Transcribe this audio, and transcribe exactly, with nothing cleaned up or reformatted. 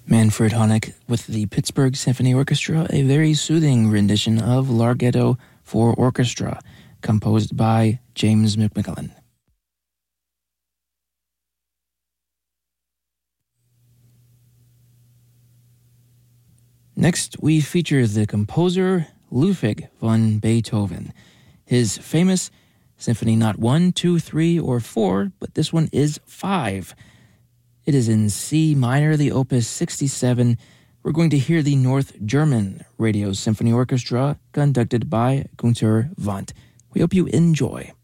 Manfred Honeck with the Pittsburgh Symphony Orchestra, a very soothing rendition of Larghetto for Orchestra, composed by James McMillan. Next, we feature the composer Ludwig van Beethoven. His famous Symphony not one, two, three, or four, but this one is five. It is in C minor, the Opus sixty-seven. We're going to hear the North German Radio Symphony Orchestra conducted by Günter Wendt. We hope you enjoy.